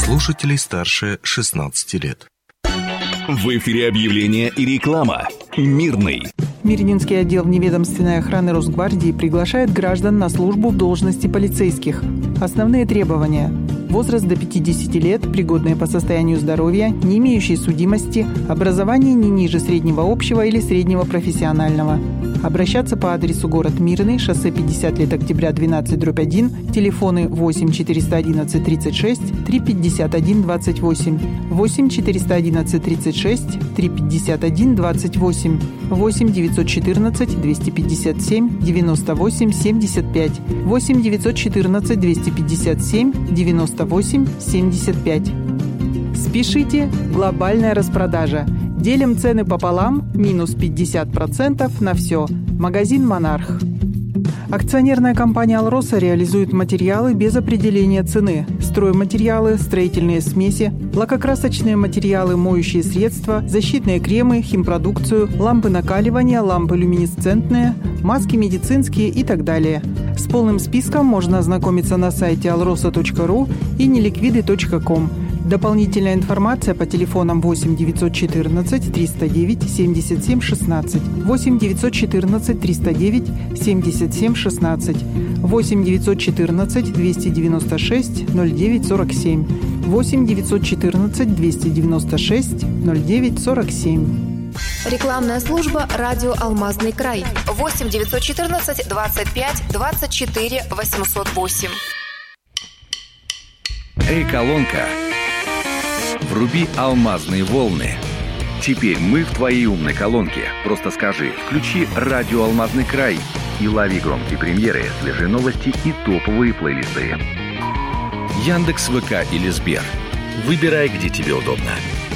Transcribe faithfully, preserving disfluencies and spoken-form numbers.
слушателей старше шестнадцати лет. В эфире объявление и реклама. Мирный. Мирнинский отдел вневедомственной охраны Росгвардии приглашает граждан на службу в должности полицейских. Основные требования: возраст до пятидесяти лет, пригодные по состоянию здоровья, не имеющие судимости, образование не ниже среднего общего или среднего профессионального. Обращаться по адресу город Мирный, шоссе пятьдесят лет октября, двенадцать дробь один, телефоны восемь четыреста одиннадцать тридцать шесть три пятьдесят один двадцать восемь, восемь четыреста одиннадцать тридцать шесть три пятьдесят один двадцать восемь, восемь девятьсот четырнадцать двести пятьдесят семь девяносто восемь семьдесят пять, восемь девятьсот четырнадцать двести пятьдесят семь девяносто восемь семьдесят пять. Спешите, глобальная распродажа. Делим цены пополам, минус пятьдесят процентов на все. Магазин «Монарх». Акционерная компания «Алроса» реализует материалы без определения цены. Стройматериалы, строительные смеси, лакокрасочные материалы, моющие средства, защитные кремы, химпродукцию, лампы накаливания, лампы люминесцентные, маски медицинские и так далее. С полным списком можно ознакомиться на сайте алроса точка ру и неликвиды точка ком. Дополнительная информация по телефонам восемь девятьсот четырнадцать триста девять семьдесят семь шестнадцать, восемь девятьсот четырнадцать триста девять семьдесят семь шестнадцать, восемь девятьсот четырнадцать двести девяносто шесть ноль девять сорок семь, восемь девятьсот четырнадцать двести девяносто шесть ноль девять сорок семь. Рекламная служба «Радио Алмазный край». восемь девятьсот четырнадцать двадцать пять двадцать четыре восемьсот восемь. Эй, колонка! Вруби алмазные волны. Теперь мы в твоей умной колонке. Просто скажи: включи радио «Алмазный край» и лови громкие премьеры, свежие новости и топовые плейлисты. Яндекс, ВК или Сбер. Выбирай, где тебе удобно.